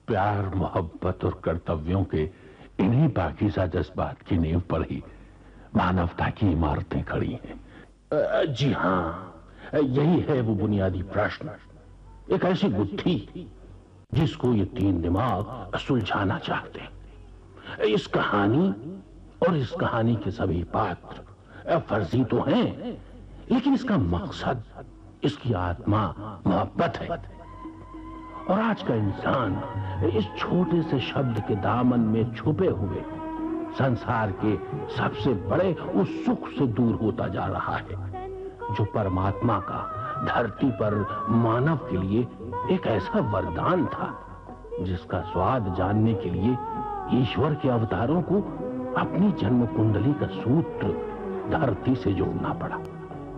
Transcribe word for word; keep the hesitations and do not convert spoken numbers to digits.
प्यार, मोहब्बत और कर्तव्यों के इन्हीं पाकीज़ा जज्बात की नींव पर ही मानवता की इमारतें खड़ी हैं। जी हाँ, यही है वो बुनियादी प्रश्न, एक ऐसी गुत्थी जिसको ये तीन दिमाग सुलझाना चाहते हैं। इस कहानी और इस कहानी के सभी पात्र फर्जी तो हैं, लेकिन इसका मकसद, इसकी आत्मा मोहब्बत है। और आज का इंसान इस छोटे से शब्द के दामन में छुपे हुए संसार के सबसे बड़े उस सुख से दूर होता जा रहा है जो परमात्मा का धरती पर मानव के लिए एक ऐसा वरदान था जिसका स्वाद जानने के लिए ईश्वर के अवतारों को अपनी जन्म कुंडली का सूत्र धरती से जोड़ना पड़ा।